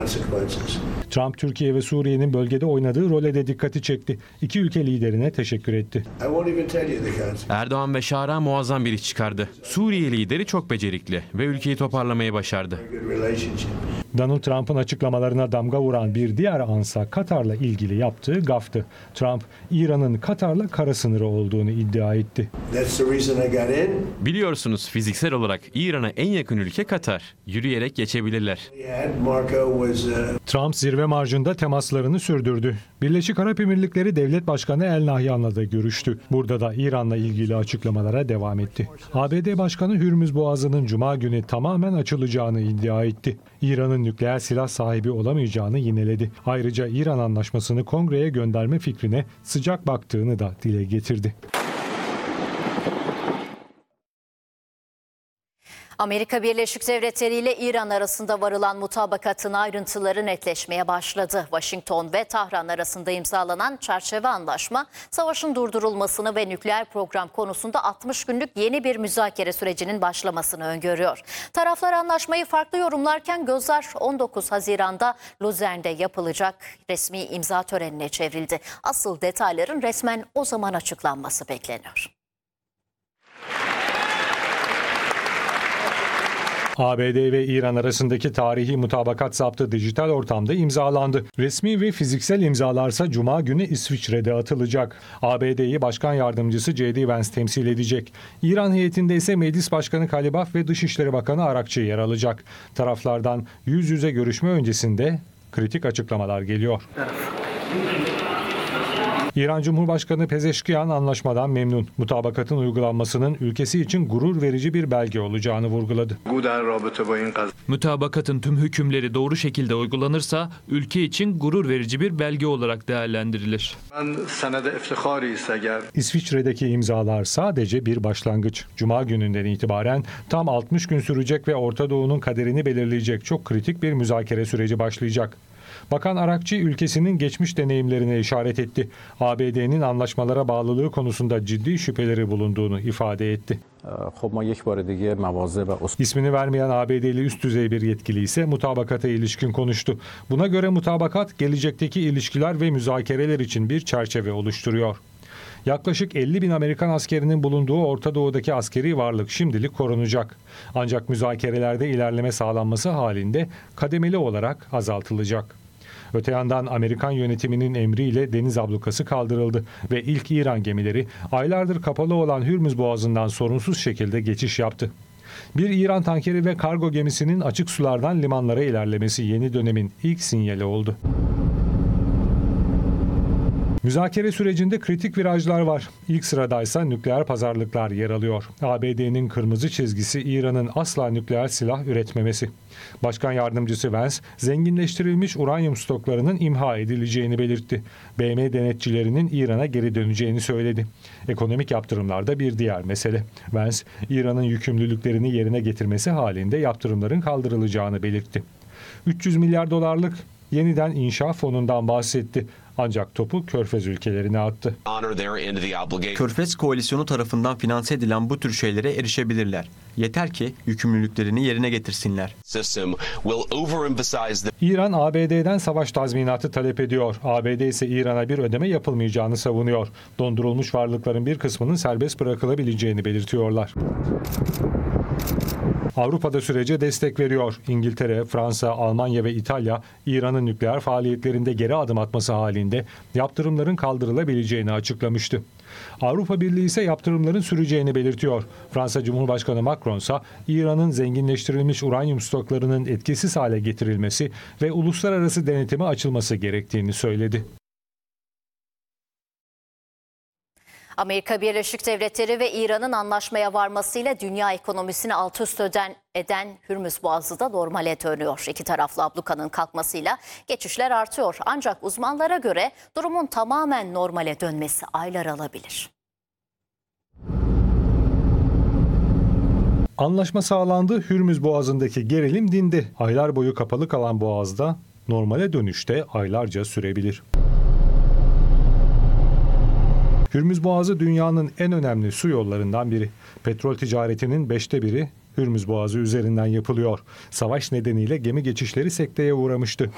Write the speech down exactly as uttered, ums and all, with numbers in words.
Trump, Türkiye ve Suriye'nin bölgede oynadığı role de dikkati çekti. İki ülke liderine teşekkür etti. Erdoğan ve Şara muazzam bir iş çıkardı. Suriye lideri çok becerikli ve ülkeyi toparlamayı başardı. Donald Trump'ın açıklamalarına damga vuran bir diğer ansa Katar'la ilgili yaptığı gaftı. Trump, İran'ın Katar'la kara sınırı olduğunu iddia etti. Biliyorsunuz fiziksel olarak İran'a en yakın ülke Katar. Yürüyerek geçebilirler. Trump zirve marjında temaslarını sürdürdü. Birleşik Arap Emirlikleri Devlet Başkanı El Nahyan'la da görüştü. Burada da İran'la ilgili açıklamalara devam etti. A B D Başkanı Hürmüz Boğazı'nın Cuma günü tamamen açılacağını iddia etti. İran'ın nükleer silah sahibi olamayacağını yineledi. Ayrıca İran anlaşmasını Kongre'ye gönderme fikrine sıcak baktığını da dile getirdi. Amerika Birleşik Devletleri ile İran arasında varılan mutabakatın ayrıntıları netleşmeye başladı. Washington ve Tahran arasında imzalanan çerçeve anlaşma, savaşın durdurulmasını ve nükleer program konusunda altmış günlük yeni bir müzakere sürecinin başlamasını öngörüyor. Taraflar anlaşmayı farklı yorumlarken gözler on dokuz Haziran'da Luzern'de yapılacak resmi imza törenine çevrildi. Asıl detayların resmen o zaman açıklanması bekleniyor. A B D ve İran arasındaki tarihi mutabakat zaptı dijital ortamda imzalandı. Resmi ve fiziksel imzalarsa Cuma günü İsviçre'de atılacak. A B D'yi Başkan Yardımcısı J D Vance temsil edecek. İran heyetinde ise Meclis Başkanı Kalibaf ve Dışişleri Bakanı Arakçı yer alacak. Taraflardan yüz yüze görüşme öncesinde kritik açıklamalar geliyor. İran Cumhurbaşkanı Pezeşkiyan anlaşmadan memnun. Mutabakatın uygulanmasının ülkesi için gurur verici bir belge olacağını vurguladı. Mutabakatın tüm hükümleri doğru şekilde uygulanırsa ülke için gurur verici bir belge olarak değerlendirilir. İsviçre'deki imzalar sadece bir başlangıç. Cuma gününden itibaren tam altmış gün sürecek ve Orta Doğu'nun kaderini belirleyecek çok kritik bir müzakere süreci başlayacak. Bakan Arakçı ülkesinin geçmiş deneyimlerine işaret etti. A B D'nin anlaşmalara bağlılığı konusunda ciddi şüpheleri bulunduğunu ifade etti. İsmini vermeyen A B D'li üst düzey bir yetkili ise mutabakata ilişkin konuştu. Buna göre mutabakat gelecekteki ilişkiler ve müzakereler için bir çerçeve oluşturuyor. Yaklaşık elli bin Amerikan askerinin bulunduğu Orta Doğu'daki askeri varlık şimdilik korunacak. Ancak müzakerelerde ilerleme sağlanması halinde kademeli olarak azaltılacak. Öte yandan Amerikan yönetiminin emriyle deniz ablukası kaldırıldı ve ilk İran gemileri aylardır kapalı olan Hürmüz Boğazı'ndan sorunsuz şekilde geçiş yaptı. Bir İran tankeri ve kargo gemisinin açık sulardan limanlara ilerlemesi yeni dönemin ilk sinyali oldu. Müzakere sürecinde kritik virajlar var. İlk sıradaysa nükleer pazarlıklar yer alıyor. A B D'nin kırmızı çizgisi İran'ın asla nükleer silah üretmemesi. Başkan Yardımcısı Vance, zenginleştirilmiş uranyum stoklarının imha edileceğini belirtti. B M denetçilerinin İran'a geri döneceğini söyledi. Ekonomik yaptırımlar da bir diğer mesele. Vance, İran'ın yükümlülüklerini yerine getirmesi halinde yaptırımların kaldırılacağını belirtti. üç yüz milyar dolarlık yeniden inşa fonundan bahsetti. Ancak topu Körfez ülkelerine attı. Körfez koalisyonu tarafından finanse edilen bu tür şeylere erişebilirler. Yeter ki yükümlülüklerini yerine getirsinler. İran A B D'den savaş tazminatı talep ediyor. A B D ise İran'a bir ödeme yapılmayacağını savunuyor. Dondurulmuş varlıkların bir kısmının serbest bırakılabileceğini belirtiyorlar. Avrupa'da sürece destek veriyor. İngiltere, Fransa, Almanya ve İtalya İran'ın nükleer faaliyetlerinde geri adım atması halinde yaptırımların kaldırılabileceğini açıklamıştı. Avrupa Birliği ise yaptırımların süreceğini belirtiyor. Fransa Cumhurbaşkanı Macron ise İran'ın zenginleştirilmiş uranyum stoklarının etkisiz hale getirilmesi ve uluslararası denetime açılması gerektiğini söyledi. Amerika Birleşik Devletleri ve İran'ın anlaşmaya varmasıyla dünya ekonomisini alt üst eden, eden Hürmüz Boğazı da normale dönüyor. İki taraflı ablukanın kalkmasıyla geçişler artıyor. Ancak uzmanlara göre durumun tamamen normale dönmesi aylar alabilir. Anlaşma sağlandı, Hürmüz Boğazı'ndaki gerilim dindi. Aylar boyu kapalı kalan boğazda normale dönüşte aylarca sürebilir. Hürmüz Boğazı dünyanın en önemli su yollarından biri. Petrol ticaretinin beşte biri Hürmüz Boğazı üzerinden yapılıyor. Savaş nedeniyle gemi geçişleri sekteye uğramıştı.